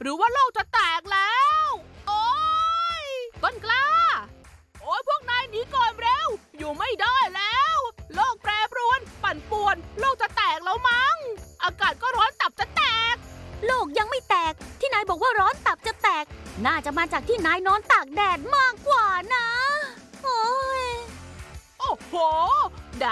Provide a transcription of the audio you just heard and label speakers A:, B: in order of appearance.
A: หรือว่าโลกจะแตกแล้ว โอ๊ยต้นกล้า โอ๊ยพวกนายหนีก่อนเร็ว อยู่ไม่ได้แล้ว โลกแปรปรวน ปั่นป่วน โลกจะแตกแล้วมั้ง อากาศก็ร้อนตับจะแตก
B: โลกยังไม่แตก ที่นายบอกว่าร้อนตับจะแตก น่าจะมาจากที่นายนอนตากแดดมากกว่านะ โอ้ย
A: โอ้โห